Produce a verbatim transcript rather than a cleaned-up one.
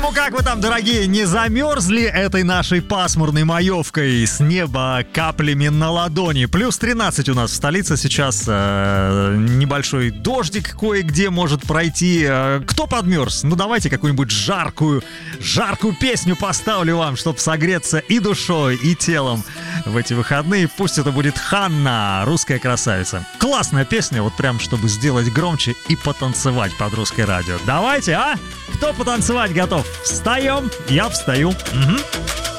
Ну как вы там, дорогие, не замерзли этой нашей пасмурной маевкой с неба каплями на ладони? Плюс тринадцать у нас в столице сейчас, э, небольшой дождик кое-где может пройти. Э, кто подмерз? Ну давайте какую-нибудь жаркую, жаркую песню поставлю вам, чтобы согреться и душой, и телом в эти выходные. Пусть это будет Ханна, русская красавица. Классная песня, вот прям чтобы сделать громче и потанцевать под русское радио. Давайте, а? Кто потанцевать готов? Встаем, я встаю. Угу.